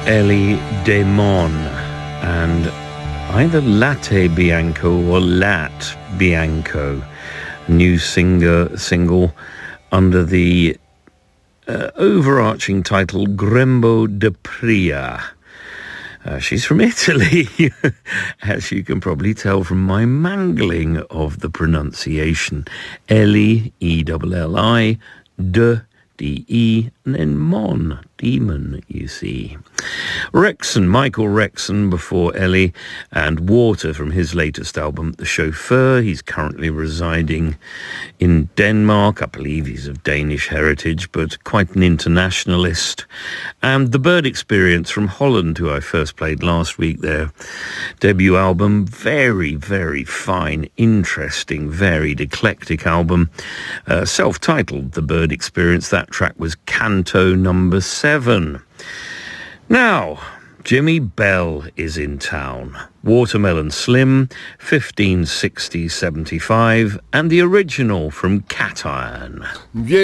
Ellie Demon, and either Latte Bianco or Lat Bianco, a new single under the overarching title Grembo de Pria. She's from Italy, as you can probably tell from my mangling of the pronunciation. Ellie, E-L-L-I, de, D-E, and then Mon, demon, you see. Rexon, Michael Rexon before Ellie, and Water from his latest album, The Chauffeur. He's currently residing in Denmark. I believe he's of Danish heritage, but quite an internationalist. And The Bird Experience from Holland, who I first played last week, their debut album. Very, very fine, interesting, varied, eclectic album. Self-titled The Bird Experience. That track was Canto number 7. Now, Jimmy Bell is in town. Watermelon Slim, 1560-75, and the original from Cat Iron.